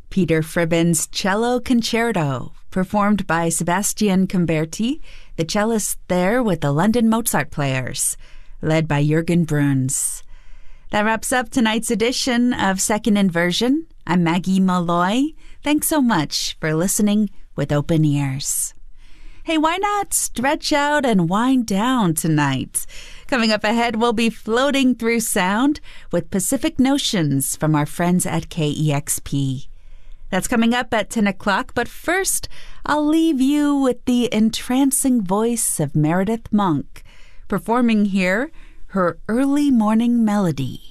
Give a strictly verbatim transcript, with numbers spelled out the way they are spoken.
Peter Fraben's Cello Concerto, performed by Sebastian Camberti, the cellist there with the London Mozart Players, led by Jürgen Bruns. That wraps up tonight's edition of Second Inversion. I'm Maggie Malloy. Thanks so much for listening with open ears. Hey, why not stretch out and wind down tonight? Coming up ahead, we'll be floating through sound with Pacific Notions from our friends at K E X P. That's coming up at ten o'clock, but first, I'll leave you with the entrancing voice of Meredith Monk, performing here her Early Morning Melody.